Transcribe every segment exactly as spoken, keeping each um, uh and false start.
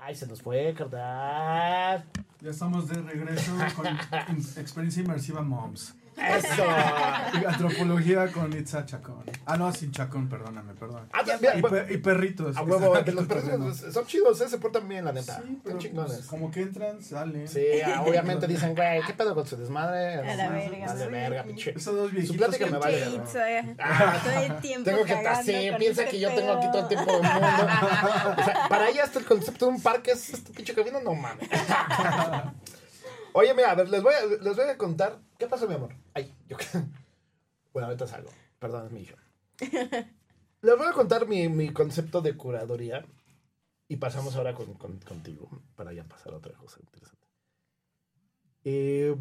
Ay, se nos fue, carnal. Ya estamos de regreso con Experiencia Inmersiva Moms. Eso. Y antropología con Itza Chacón. Ah, no, sin Chacón, perdóname, perdón. Ah, Y, per- y perritos. A que huevo, están que aquí los cotorreando. perros son chidos, ¿eh? Se portan bien, la neta. Sí, pero Están chingones. pues, como que entran, salen. Sí, ah, obviamente dicen, güey, ¿qué pedo con su desmadre? A la verga. Vale, verga, pinche. Esos dos Su viejitos. plática que- me vale. Pinche verga. Itza, Ah, todo el tiempo Tengo que cagando sí, con piensa este que yo tengo aquí todo el pedo. tiempo del mundo. O sea, para ella hasta el concepto de un parque es este pinche camino, no mames. Oye, mira, a ver, les voy a, les voy a contar. ¿Qué pasó, mi amor? Ay, yo creo. Bueno, ahorita salgo. Perdón, es mi hija. Les voy a contar mi, mi concepto de curaduría. Y pasamos ahora con, con, contigo. Para ya pasar a otra cosa interesante. Eh,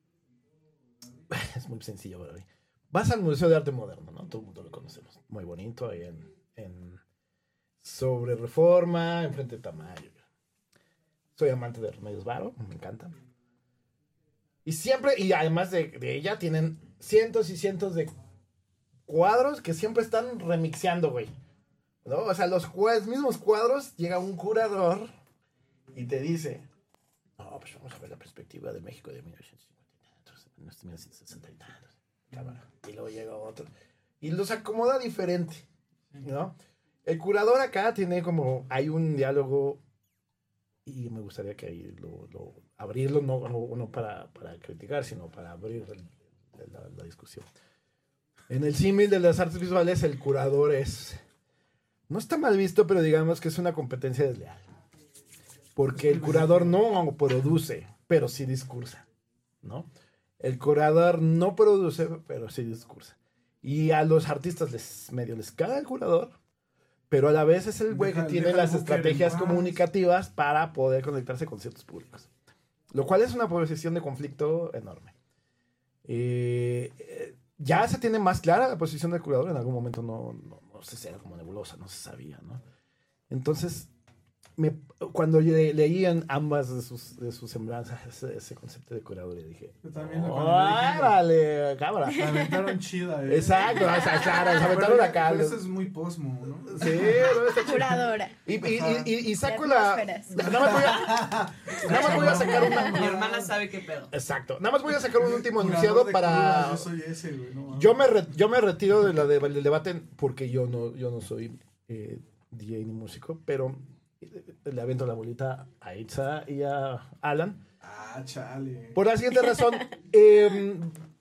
es muy sencillo para mí. Vas al Museo de Arte Moderno, ¿no? Todo el mundo lo conocemos. Muy bonito, ahí en, en sobre Reforma, enfrente de Tamayo. Soy amante de Remedios Varo, me encanta. Y siempre, y además de, de ella, tienen cientos y cientos de cuadros que siempre están remixeando, güey. ¿No? O sea, los cua- mismos cuadros, llega un curador y te dice, no, pues vamos a ver la perspectiva de México de mil novecientos cincuenta y tantos, mil novecientos sesenta y tantos. Cámara. Y luego llega otro. Y los acomoda diferente, ¿no? El curador acá tiene como, hay un diálogo y me gustaría que ahí lo, lo abrirlo, no, no, no para, para criticar, sino para abrir el, la, la discusión. En el símil de las artes visuales, el curador es, no está mal visto, pero digamos que es una competencia desleal. Porque el curador no produce, pero sí discursa, ¿no? El curador no produce, pero sí discursa. Y a los artistas les medio les caga el curador, pero a la vez es el güey que Deja- tiene deja las el booker estrategias en paz. comunicativas para poder conectarse con ciertos públicos. Lo cual es una posición de conflicto enorme. Eh, eh, ya se tiene más clara la posición del curador, en algún momento no, no, no sé si era como nebulosa, no se sabía, ¿no? Entonces, me, cuando le, leían ambas de sus, de sus semblanzas, ese, ese concepto de curaduría, dije, Yo también lo cuando le dije, ¡órale, cabra! la aventaron chida, eh. Exacto, o sea, claro, se aventaron Pero- acá. pero los- eso es muy posmo, ¿no? Sí, no, está chido. Curadora. Y, y, Ajá. y, y saco De la. atmósferas. Nada más voy a, nada más voy a sacar una. Mi hermana sabe qué pedo. Exacto. Nada más voy a sacar un último Curador enunciado de para. crudas, yo soy ese, güey, no mames. Yo me, re- yo me retiro de la de- del debate porque yo no, yo no soy eh, D J ni músico, pero eh, le aviento la bolita a Itza y a Alan. Ah, chale. Por la siguiente razón, eh,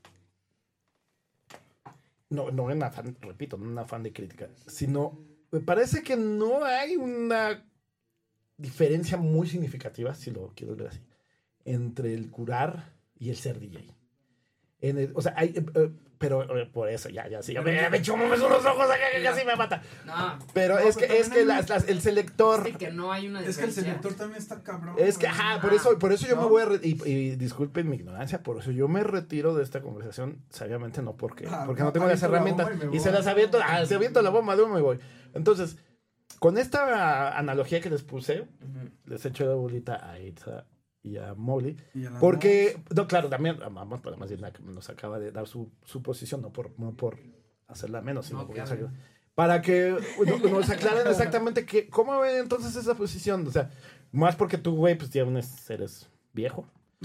no, no en afán, repito, no en afán de crítica, sino me parece que no hay una diferencia muy significativa, si lo quiero ver así, entre el curar y el ser D J. En el- o sea, hay, eh, eh, pero eh, por eso, ya, ya, sí, ya me, me chumo unos ojos acá que casi me mata. No, Pero No, es pero que, es que también hay- las- las- el selector... sí que no hay una Es que el diferencia. selector también está cabrón. Es que, güey. ajá, por eso, por eso yo ¿No? me voy a... re- y, y disculpen mi ignorancia, por eso yo me retiro de esta conversación, sabiamente no porque, Ah, porque no tengo las aviento la herramientas. bomba y me Y, voy. se las aviento, ah, se aviento la bomba de humo y me voy. Entonces, con esta analogía que les puse, Ujú. les echo la bolita a Itza y a Molly. Y a la Porque, no, claro, también, vamos, pero más bien la que nos acaba de dar su, su posición, no por, no por hacerla menos, sino No, porque claro. nos ayuda. Para que no- nos aclaren exactamente que, cómo ven entonces esa posición. O sea, más porque tú, güey, pues ya unes- eres viejo.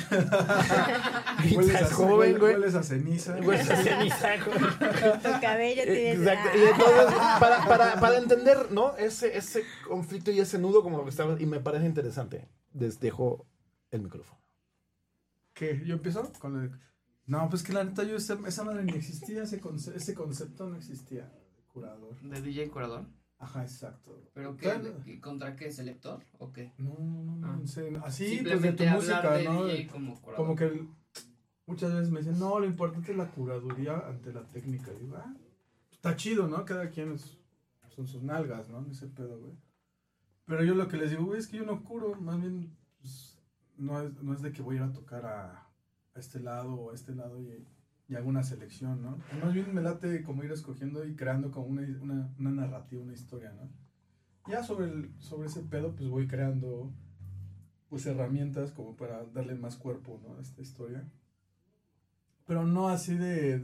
Hueles Estás a, joven, hueles, güey. hueles a ceniza. Güey, estás ceniza, güey. Tu cabello tiene... Exacto. Y entonces, para, para, para entender, ¿no? Ese, ese conflicto y ese nudo como lo que estaba, y me parece interesante, les dejo el micrófono. ¿Qué? ¿Yo empiezo? Con el... No, pues que la neta yo esa, esa madre ni existía, ese, conce- ese concepto no existía. Curador. ¿De D J curador? Ajá, exacto. ¿Pero qué? Claro. ¿De- ¿Contra qué? ¿Selector o qué? No, no, no, Ah. en serio. Así, pues de Simplemente tu hablar música, de ¿no? D J como curador. Como que el- muchas veces me dicen, no, lo importante es la curaduría ante la técnica. Y digo, ah, está chido, ¿no? Cada quien es- son sus nalgas, ¿no? En ese pedo, güey. Pero yo lo que les digo, güey, es que yo no curo, más bien, pues, no es, no es de que voy a ir a tocar a, a este lado o a este lado y, y hago una selección, ¿no? Más bien me late como ir escogiendo y creando como una, una, una narrativa, una historia, ¿no? Ya sobre, el, sobre ese pedo, pues voy creando pues herramientas como para darle más cuerpo, ¿no? A esta historia. Pero no así de,